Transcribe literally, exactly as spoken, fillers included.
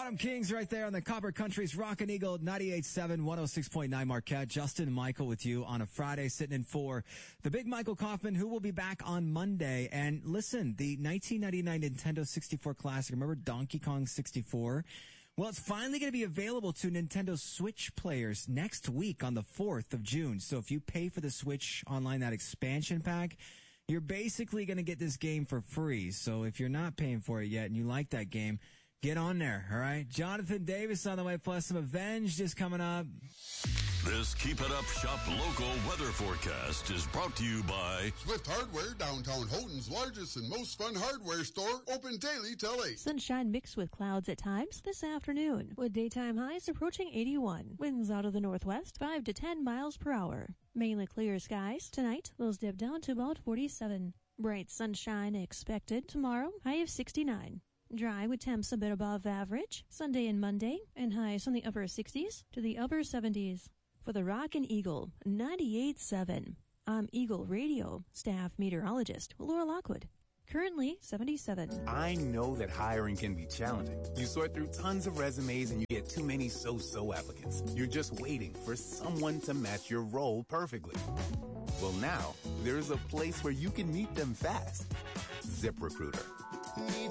Autumn Kings right there on the Copper Country's Rockin' Eagle ninety-eight point seven, one oh six point nine Marquette. Justin and Michael with you on a Friday, sitting in for the big Michael Kaufman, who will be back on Monday. And listen, the nineteen ninety-nine Nintendo sixty-four Classic, remember Donkey Kong sixty-four? Well, it's finally going to be available to Nintendo Switch players next week on the fourth of June. So if you pay for the Switch Online, that expansion pack, you're basically going to get this game for free. So if you're not paying for it yet and you like that game, get on there, all right? Jonathan Davis on the way, plus some Avenged is coming up. This Keep It Up Shop local weather forecast is brought to you by Swift Hardware, downtown Houghton's largest and most fun hardware store, open daily till eight. Sunshine mixed with clouds at times this afternoon, with daytime highs approaching eighty-one. Winds out of the northwest, five to ten miles per hour. Mainly clear skies. Tonight, lows dip down to about forty-seven. Bright sunshine expected tomorrow, high of sixty-nine. Dry with temps a bit above average Sunday and Monday, and highs from the upper sixties to the upper seventies. For the Rockin' Eagle ninety-eight point seven, I'm Eagle Radio staff meteorologist Laura Lockwood. Currently seventy-seven. I know that hiring can be challenging. You sort through tons of resumes and you get too many so-so applicants. You're just waiting for someone to match your role perfectly. Well, now there's a place where you can meet them fast. ZipRecruiter.